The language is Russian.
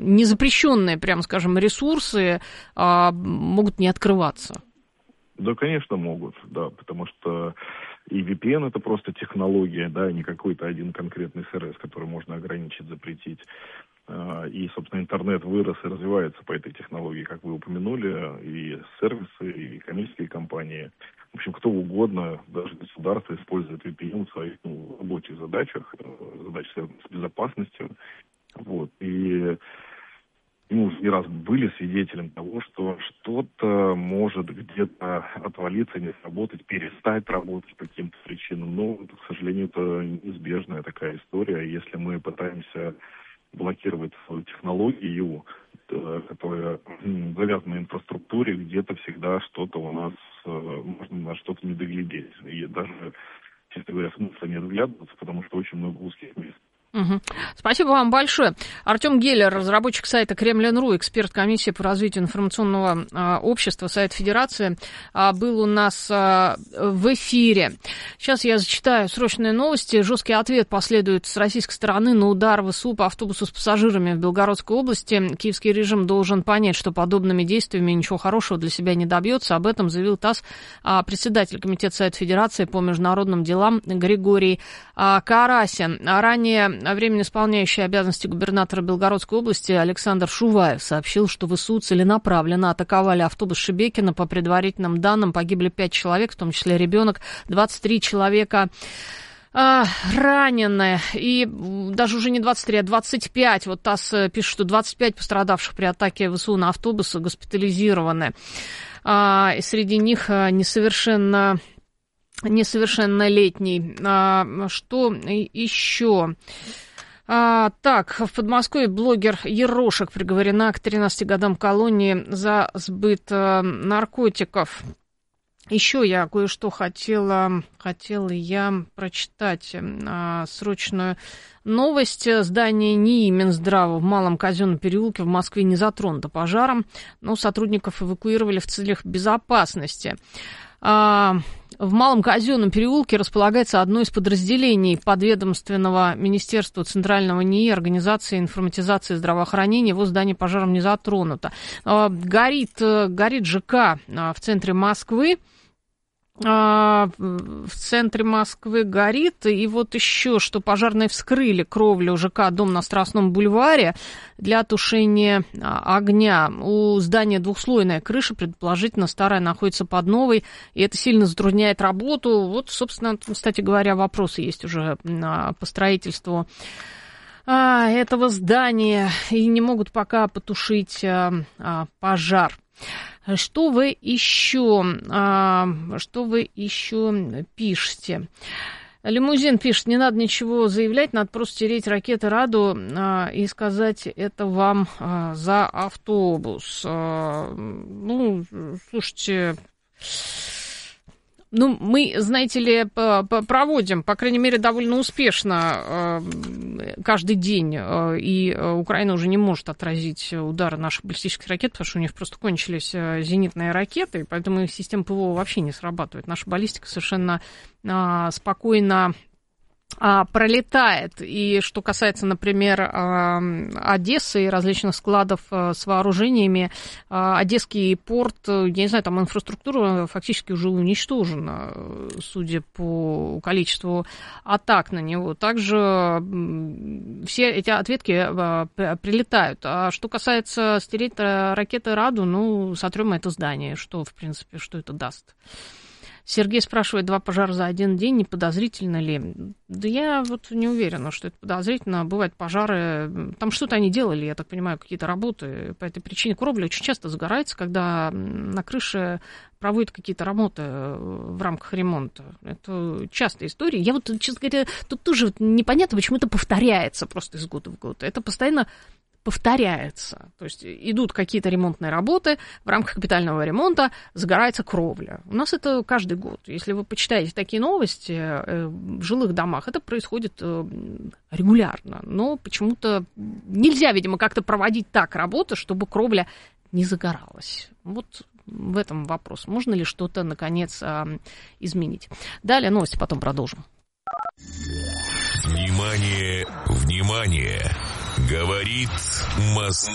незапрещенные, прямо скажем, ресурсы могут не открываться? Да, конечно, могут, да, потому что и VPN это просто технология, да, не какой-то один конкретный сервис, который можно ограничить, запретить. И, собственно, интернет вырос и развивается по этой технологии, как вы упомянули, и сервисы, и коммерческие компании. В общем, кто угодно, даже государство использует VPN в своих рабочих задачах, связанных с безопасностью. Вот. И мы уже не раз были свидетелем того, что что-то может где-то отвалиться, не сработать, перестать работать по каким-то причинам. Но, к сожалению, это неизбежная такая история. Если мы пытаемся блокировать свою технологию, которая завязана на инфраструктуре, где-то всегда что-то у нас, можно на что-то не доглядеть. И даже, честно говоря, смысла не доглядываться, потому что очень много узких мест. Угу. Спасибо вам большое. Артем Геллер, разработчик сайта Кремлин.ру, эксперт комиссии по развитию информационного общества, Совет Федерации, был у нас в эфире. Сейчас я зачитаю срочные новости. Жесткий ответ последует с российской стороны на удар ВСУ по автобусу с пассажирами в Белгородской области. Киевский режим должен понять, что подобными действиями ничего хорошего для себя не добьется. Об этом заявил ТАСС председатель Комитета Совета Федерации по международным делам Григорий Карасин. Ранее временно исполняющий обязанности губернатора Белгородской области Александр Шуваев сообщил, что ВСУ целенаправленно атаковали автобус Шебекина. По предварительным данным погибли 5 человек, в том числе ребенок, 23 человека ранены. И даже уже не 23, а 25. Вот ТАСС пишет, что 25 пострадавших при атаке ВСУ на автобус госпитализированы. И среди них несовершеннолетний. Что еще? Так, в Подмосковье блогер Ерошек приговорена к 13 годам колонии за сбыт наркотиков. Еще я кое-что хотела я прочитать срочную новость. Здание НИИ Минздрава в Малом Казенном переулке в Москве не затронуто пожаром, но сотрудников эвакуировали в целях безопасности. В Малом Казенном переулке располагается одно из подразделений подведомственного Министерства Центрального НИИ Организации информатизации здравоохранения. Его здание пожаром не затронуто. Горит ЖК в центре Москвы. В центре Москвы горит. И вот еще, что пожарные вскрыли кровлю ЖК «Дом на Страстном бульваре» для тушения огня. У здания двухслойная крыша, предположительно старая, находится под новой, и это сильно затрудняет работу. Вот, собственно, кстати говоря, вопросы есть уже по строительству этого здания, и не могут пока потушить пожар. Что вы еще пишете? Лимузин пишет, не надо ничего заявлять, надо просто стереть ракеты Раду и сказать это вам за автобус. Ну, слушайте, мы, знаете ли, проводим, по крайней мере, довольно успешно каждый день, и Украина уже не может отразить удары наших баллистических ракет, потому что у них просто кончились зенитные ракеты, поэтому их система ПВО вообще не срабатывает. Наша баллистика совершенно спокойно пролетает. И что касается, например, Одессы и различных складов с вооружениями, Одесский порт, я не знаю, там инфраструктура фактически уже уничтожена, судя по количеству атак на него. Также все эти ответки прилетают. А что касается стереть ракеты Раду, сотрем это здание. Что, в принципе, что это даст? Сергей спрашивает, 2 пожара за один день, не подозрительно ли? Да я вот не уверена, что это подозрительно. Бывают пожары, там что-то они делали, я так понимаю, какие-то работы. По этой причине кровля очень часто загорается, когда на крыше проводят какие-то работы в рамках ремонта. Это частая история. Я вот, честно говоря, тут тоже непонятно, почему это повторяется просто из года в год. Это постоянно повторяется. То есть идут какие-то ремонтные работы, в рамках капитального ремонта загорается кровля. У нас это каждый год. Если вы почитаете такие новости в жилых домах, это происходит регулярно. Но почему-то нельзя, видимо, как-то проводить так работу, чтобы кровля не загоралась. Вот в этом вопрос. Можно ли что-то, наконец, изменить? Далее новости, потом продолжим. Внимание, внимание! Говорит Москва.